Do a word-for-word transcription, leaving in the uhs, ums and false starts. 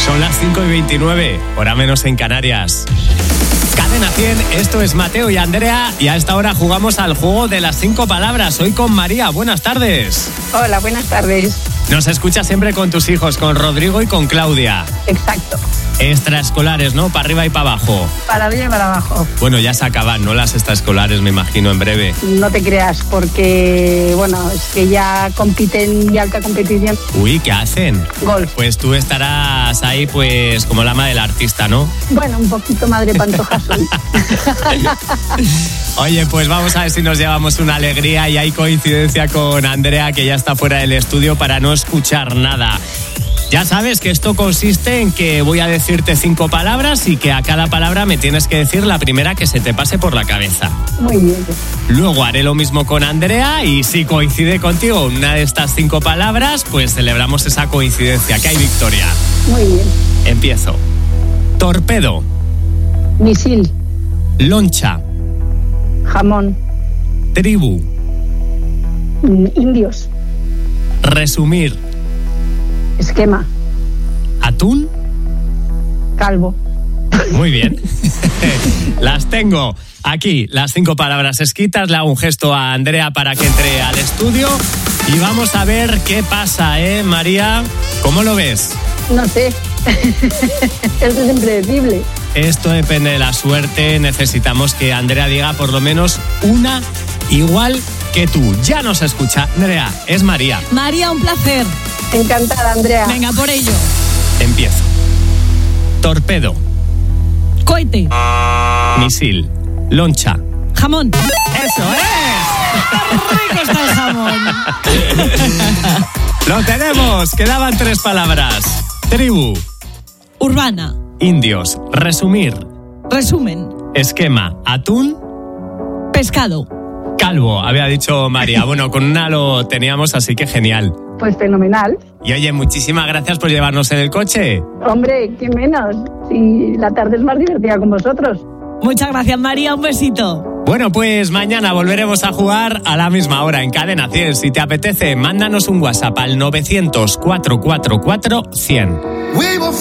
Son las cinco y veintinueve, hora menos en Canarias. Cadena cien, esto es Mateo y Andrea y a esta hora jugamos al juego de las cinco palabras. Hoy con María, buenas tardes. Hola, buenas tardes. Nos escuchas siempre con tus hijos, con Rodrigo y con Claudia. Exacto. Extraescolares, ¿no? Para arriba y para abajo. Para arriba y para abajo. Bueno, ya se acaban, ¿no? Las extraescolares, me imagino, en breve. No te creas, porque, bueno, es que ya compiten de alta competición. Uy, ¿qué hacen? Golf. Pues tú estarás ahí, pues, como la ama del artista, ¿no? Bueno, un poquito madre pantoja soy. Oye, pues vamos a ver si nos llevamos una alegría y hay coincidencia con Andrea, que ya está fuera del estudio para no escuchar nada. Ya sabes que esto consiste en que voy a decirte cinco palabras y que a cada palabra me tienes que decir la primera que se te pase por la cabeza. Muy bien. Luego haré lo mismo con Andrea y si coincide contigo una de estas cinco palabras, pues celebramos esa coincidencia, que hay victoria. Muy bien. Empiezo. Torpedo. Misil. Loncha. Jamón. Tribu. Mm, Indios. Resumir. Esquema. Atún. Calvo. Muy bien. Las tengo aquí, las cinco palabras escritas. Le hago un gesto a Andrea para que entre al estudio y vamos a ver qué pasa, ¿eh, María? ¿Cómo lo ves? No sé. Esto es impredecible. Esto depende de la suerte. Necesitamos que Andrea diga por lo menos una igual que tú. Ya nos escucha. Andrea, es María. María, un placer. Encantada, Andrea. Venga, por ello. Empiezo. Torpedo. Cohete. Misil. Loncha. Jamón. ¡Eso es! ¡Qué rico está el jamón! ¡Lo tenemos! Quedaban tres palabras. Tribu. Urbana. Indios. Resumir. Resumen. Esquema. Atún. Pescado. Calvo, había dicho María. Bueno, con una lo teníamos, así que genial. Pues fenomenal. Y oye, muchísimas gracias por llevarnos en el coche. Hombre, qué menos. Si la tarde es más divertida con vosotros. Muchas gracias, María. Un besito. Bueno, pues mañana volveremos a jugar a la misma hora en Cadena cien. Si te apetece, mándanos un WhatsApp al novecientos, cuatrocientos cuarenta y cuatro, cien.